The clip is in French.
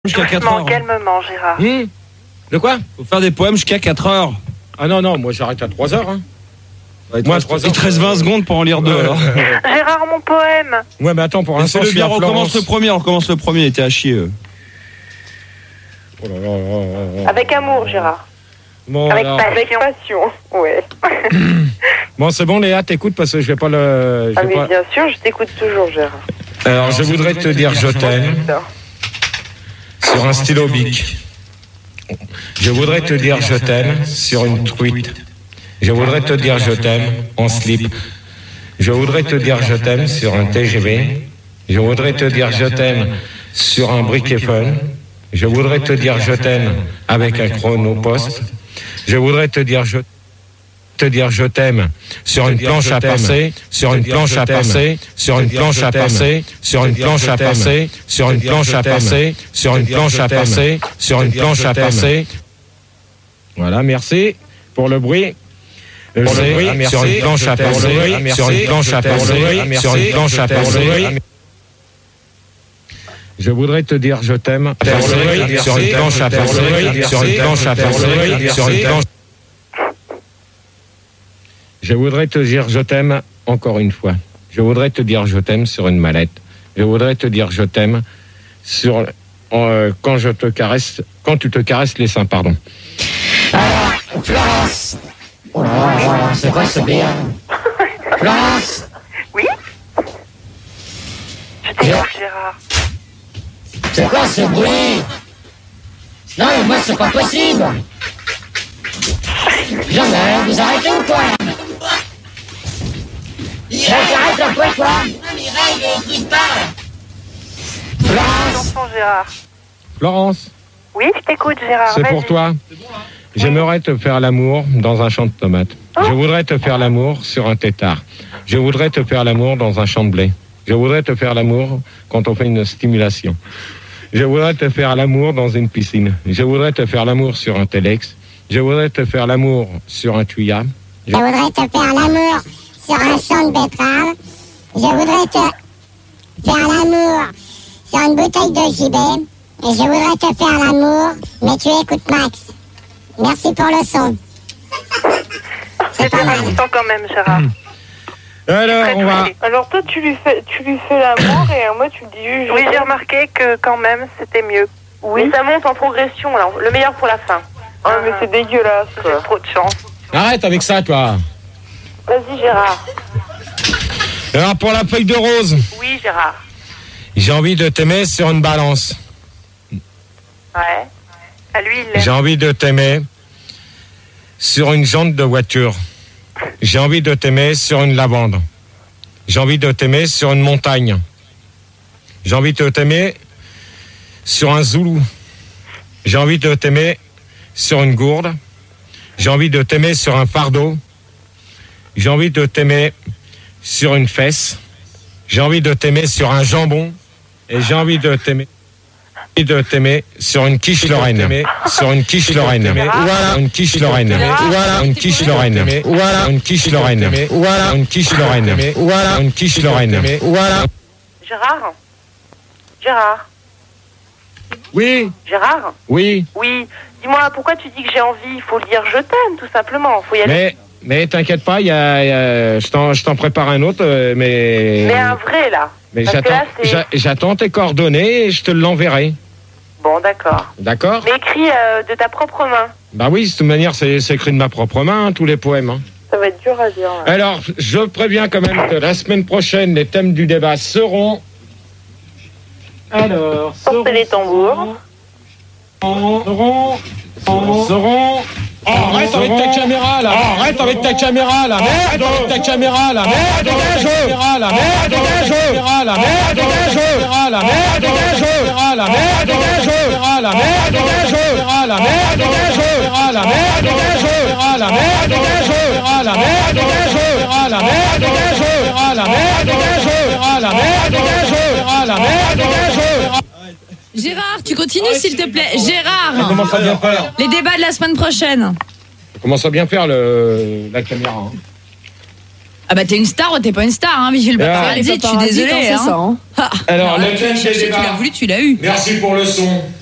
Jusqu'à 4 heures. Calmement, Gérard. De quoi? Faut faire des poèmes jusqu'à 4 heures. Ah non, moi j'arrête à 3 heures. Hein. Moi, il te reste 20 secondes pour en lire deux. Alors. Gérard, mon poème. Ouais, mais attends, pour l'instant, C'est le bien, on recommence le premier, il était à chier. Oh là là. Avec amour, Gérard. Bon, avec passion, ouais. Bon, c'est bon, Léa, t'écoutes parce que je vais pas le... mais bien sûr, je t'écoute toujours, Gérard. Alors, je voudrais te dire je t'aime sur un stylo bic. Je voudrais te dire je t'aime sur une truite. Je voudrais te dire je t'aime en slip. Je voudrais te dire je t'aime sur un TGV. Je voudrais te dire je t'aime sur un briquet-phone. Je voudrais te dire je t'aime avec un chronopost. Je voudrais te dire je t'aime sur une planche à passer, sur une planche à passer, sur une planche à passer, sur une planche à passer, sur une planche à passer, sur une planche à passer, sur une planche à passer. Voilà, merci pour le bruit. Sur une planche à passer, sur une planche à passer, sur une planche à passer. Je voudrais te dire je t'aime sur une planche à passer, sur une planche à passer, sur une planche. Je voudrais te dire je t'aime encore une fois. Je voudrais te dire je t'aime sur une mallette. Je voudrais te dire je t'aime sur quand tu te caresses les seins, pardon. Alors, Florence. Oh là, c'est quoi ce bien? Florence. Oui. Je t'écoute, Gérard. C'est quoi ce bruit? Non, mais moi, c'est pas possible. Jamais, vous arrêtez ou quoi? J'arrête un peu, quoi. Mireille, écoute pas. Florence. Gérard. Florence. Oui, je t'écoute, Gérard. C'est pour toi. J'aimerais te faire l'amour dans un champ de tomates. Je voudrais te faire l'amour sur un tétard. Je voudrais te faire l'amour dans un champ de blé. Je voudrais te faire l'amour quand on fait une stimulation. Je voudrais te faire l'amour dans une piscine. Je voudrais te faire l'amour sur un téléx. Je voudrais te faire l'amour sur un tuyau. Je voudrais te faire l'amour sur un champ de betterave. Je voudrais te faire l'amour sur une bouteille de gibet. Et je voudrais te faire l'amour, mais tu écoutes Max. Merci pour le son. C'est pas mal quand même, Gérard. Alors, on va... Alors toi, tu lui fais l'amour et moi, tu dis... Oui, j'ai remarqué que quand même, c'était mieux. Oui. Mais ça monte en progression, alors. Le meilleur pour la fin. Ah, mais c'est dégueulasse, quoi. J'ai trop de chance. Arrête avec ça, toi. Vas-y, Gérard. Alors, pour la feuille de rose. Oui, Gérard. J'ai envie de t'aimer sur une balance. Ouais. À lui, il l'aime. J'ai envie de t'aimer sur une jante de voiture. J'ai envie de t'aimer sur une lavande. J'ai envie de t'aimer sur une montagne. J'ai envie de t'aimer sur un zoulou. J'ai envie de t'aimer sur une gourde. J'ai envie de t'aimer sur un fardeau. J'ai envie de t'aimer sur une fesse. J'ai envie de t'aimer sur un jambon. Et j'ai envie de t'aimer sur une quiche Lorraine. Sur une quiche Lorraine. Voilà une quiche Lorraine. Voilà une quiche Lorraine. Voilà une quiche Lorraine. Voilà une quiche Lorraine. Voilà une quiche Lorraine. Voilà. Gérard. Gérard. Oui. Gérard. Oui. Oui. Dis-moi, pourquoi tu dis que j'ai envie? Il faut le dire je t'aime, tout simplement. Faut y aller. Mais t'inquiète pas, je t'en prépare un autre, mais... Mais un vrai, là. Mais parce j'attends tes coordonnées et je te l'enverrai. Bon, d'accord. D'accord. Mais écrit de ta propre main. Bah oui, de toute manière, c'est écrit de ma propre main, hein, tous les poèmes. Hein. Ça va être dur à dire. Ouais. Alors, je préviens quand même que la semaine prochaine, les thèmes du débat seront... Alors, portez les tambours. Seront... Arrête avec ta caméra là! Arrête avec ta caméra là! Merde avec ta caméra là! Merde dégage! Merde dégage! Merde dégage! Merde dégage! Merde dégage! Merde dégage! Merde dégage! Merde dégage! Merde dégage! Merde dégage! Merde dégage! Merde dégage! Gérard, tu continues s'il te plaît. Gérard, Commence à bien faire. les débats de la semaine prochaine. Commence à bien faire la caméra. Hein. Ah bah t'es une star ou t'es pas une star, hein, Michel Paparazzi, je suis désolée. Hein. Alors, le thème des Tu l'as débats. voulu, tu l'as eu. Merci pour le son.